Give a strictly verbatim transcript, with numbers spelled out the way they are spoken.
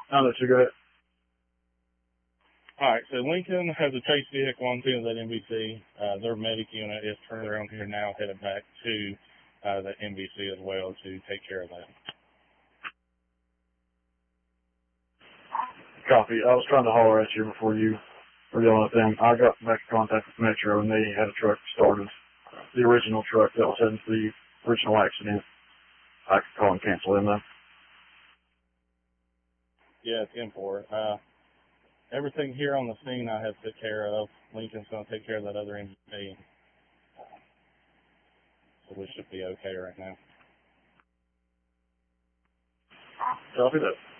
I'll let you go ahead. All right, so Lincoln has a chase vehicle on scene of that M V C. Uh, their medic unit is turned around here now, headed back to uh, the M V C as well to take care of that. Copy. I was trying to holler at you before you were yelling at them. I got back in contact with Metro, and they had a truck started. The original truck that was heading to the original accident. I could call and cancel them, though. Yeah, it's in for it. Uh, everything here on the scene I have took care of. Lincoln's going to take care of that other M V P. So we should be okay right now. Copy that.